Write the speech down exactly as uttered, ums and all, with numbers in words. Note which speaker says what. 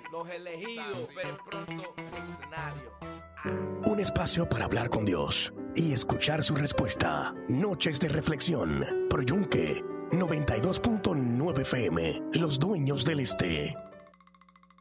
Speaker 1: los elegidos, ven pronto en el escenario.
Speaker 2: Un espacio para hablar con Dios y escuchar su respuesta. Noches de reflexión por Yunque noventa y dos punto nueve F M, los dueños del este.